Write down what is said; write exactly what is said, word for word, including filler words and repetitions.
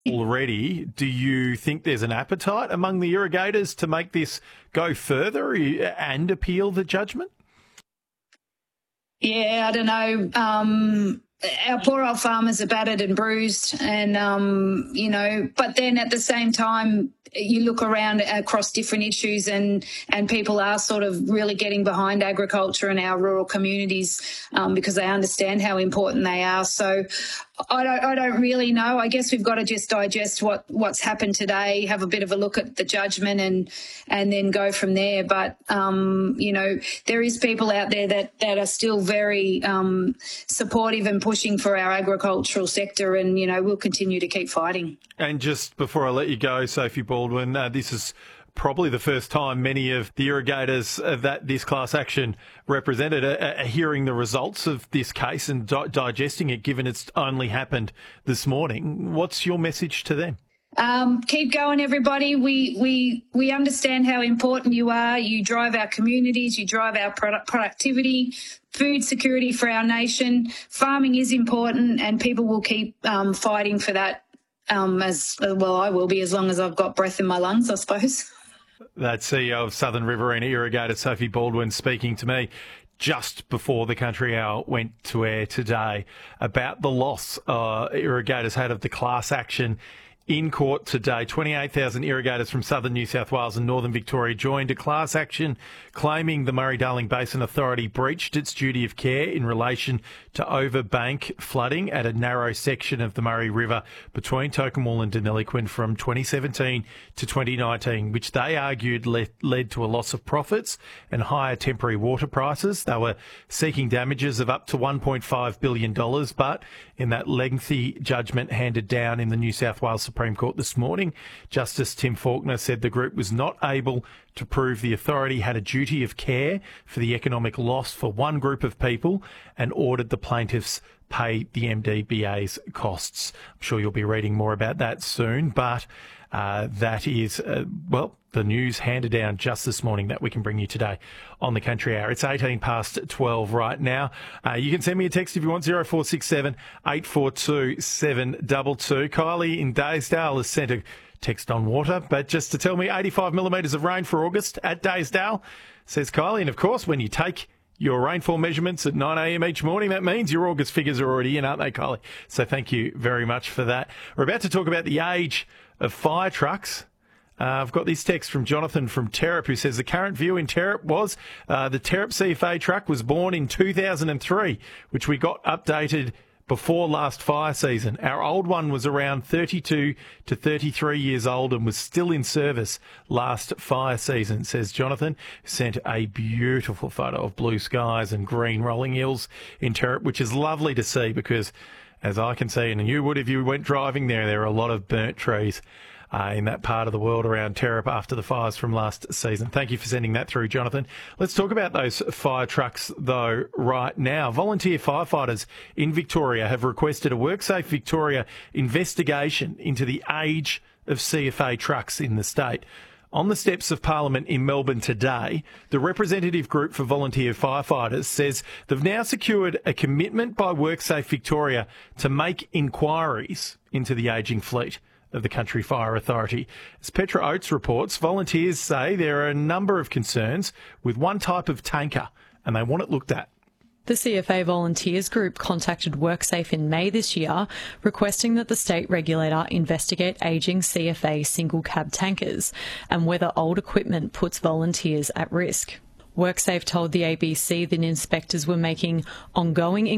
already. Do you think there's an appetite among the irrigators to make this go further and appeal the judgment? Yeah, I don't know. Um, our poor old farmers are battered and bruised, and, um, you know, but then at the same time, you look around across different issues and, and people are sort of really getting behind agriculture in our rural communities um, because they understand how important they are. So I don't, I don't really know. I guess we've got to just digest what, what's happened today, have a bit of a look at the judgment and and then go from there. But, um, you know, there is people out there that, that are still very um, supportive and pushing for our agricultural sector, and, you know, we'll continue to keep fighting. And just before I let you go, Sophie Baldwin, uh, this is probably the first time many of the irrigators that this class action represented are, are hearing the results of this case and di- digesting it, given it's only happened this morning. What's your message to them? Um, keep going, everybody. We we we understand how important you are. You drive our communities. You drive our product productivity, food security for our nation. Farming is important, and people will keep um, fighting for that. Um, as well, I will be as long as I've got breath in my lungs, I suppose. That's C E O of Southern Riverina Irrigator Sophie Baldwin speaking to me just before the Country Hour went to air today about the loss uh, irrigators had of the class action in court today. twenty-eight thousand irrigators from southern New South Wales and northern Victoria joined a class action claiming the Murray-Darling Basin Authority breached its duty of care in relation to overbank flooding at a narrow section of the Murray River between Tocumwal and Deniliquin from twenty seventeen to twenty nineteen, which they argued le- led to a loss of profits and higher temporary water prices. They were seeking damages of up to one point five billion dollars, but in that lengthy judgment handed down in the New South Wales Supreme Court this morning, Justice Tim Faulkner said the group was not able to prove the authority had a duty of care for the economic loss for one group of people and ordered the plaintiffs pay the M D B A's costs. I'm sure you'll be reading more about that soon, but uh, that is, uh, well, the news handed down just this morning that we can bring you today on the Country Hour. It's eighteen past twelve right now. Uh, you can send me a text if you want, zero four six seven, eight four two, seven two two. Kylie in Daysdale has sent a text on water, but just to tell me eighty-five millimetres of rain for August at Daysdale, says Kylie. And of course, when you take your rainfall measurements at nine a.m. each morning, that means your August figures are already in, aren't they, Kylie? So thank you very much for that. We're about to talk about the age of fire trucks. Uh, I've got this text from Jonathan from Terrep, who says the current view in Terrep was uh, the Terrep C F A truck was born in two thousand three, which we got updated before last fire season. Our old one was around thirty-two to thirty-three years old and was still in service last fire season, says Jonathan, who sent a beautiful photo of blue skies and green rolling hills in Terrep, which is lovely to see because, as I can see, and you would if you went driving there, there are a lot of burnt trees Uh, in that part of the world around Terrep after the fires from last season. Thank you for sending that through, Jonathan. Let's talk about those fire trucks, though, right now. Volunteer firefighters in Victoria have requested a WorkSafe Victoria investigation into the age of C F A trucks in the state. On the steps of Parliament in Melbourne today, the representative group for volunteer firefighters says they've now secured a commitment by WorkSafe Victoria to make inquiries into the ageing fleet of the Country Fire Authority. As Petra Oates reports, volunteers say there are a number of concerns with one type of tanker and they want it looked at. The C F A Volunteers Group contacted WorkSafe in May this year, requesting that the state regulator investigate ageing C F A single cab tankers and whether old equipment puts volunteers at risk. WorkSafe told the A B C that inspectors were making ongoing